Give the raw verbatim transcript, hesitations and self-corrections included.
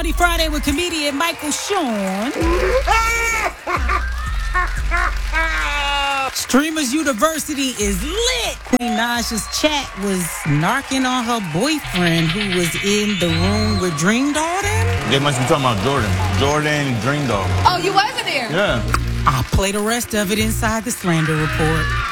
Funny Friday with comedian Michael Sean. Streamers University is lit. Queen Naja's chat was narking on her boyfriend who was in the room with Dream Doll then? They must be talking about Jordan. Jordan and Dream Doll. Oh, you wasn't there? Yeah. I'll play the rest of it inside the Slander Report.